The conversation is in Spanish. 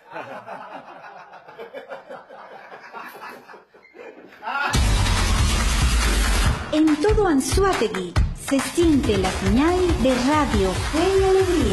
En todo Anzoátegui se siente la señal de Radio Fe y Alegría.